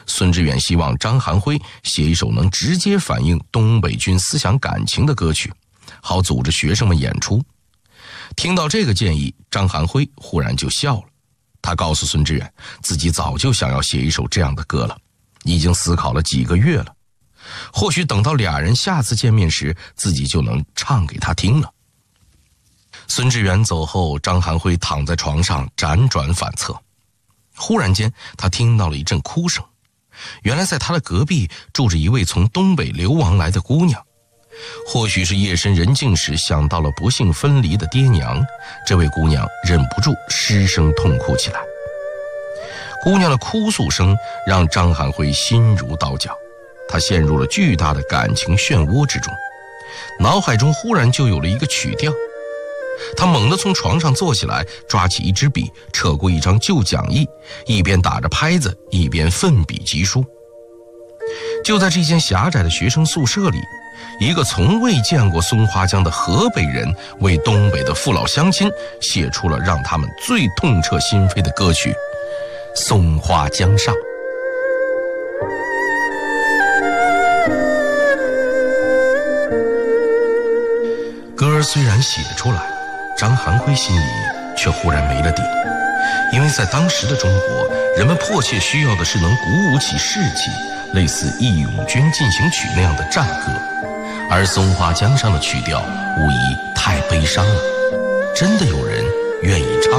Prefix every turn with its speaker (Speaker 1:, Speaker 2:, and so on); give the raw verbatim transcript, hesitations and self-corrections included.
Speaker 1: 孙志远希望张韩辉写一首能直接反映东北军思想感情的歌曲，好组织学生们演出。听到这个建议，张韩辉忽然就笑了。他告诉孙志远，自己早就想要写一首这样的歌了，已经思考了几个月了。或许等到俩人下次见面时，自己就能唱给他听了。孙志远走后，张韩辉躺在床上辗转反侧。忽然间，他听到了一阵哭声。原来在他的隔壁住着一位从东北流亡来的姑娘。或许是夜深人静时想到了不幸分离的爹娘，这位姑娘忍不住失声痛哭起来。姑娘的哭诉声让张韩辉心如刀绞，他陷入了巨大的感情漩涡之中，脑海中忽然就有了一个曲调。他猛地从床上坐起来，抓起一支笔，扯过一张旧讲义，一边打着拍子，一边奋笔疾书。就在这间狭窄的学生宿舍里，一个从未见过松花江的河北人为东北的父老乡亲写出了让他们最痛彻心扉的歌曲《松花江上》。歌儿虽然写出来，张韩辉心里却忽然没了底，因为在当时的中国，人们迫切需要的是能鼓舞起士气，类似《义勇军进行曲》那样的战歌，而松花江上的曲调无疑太悲伤了，真的有人愿意唱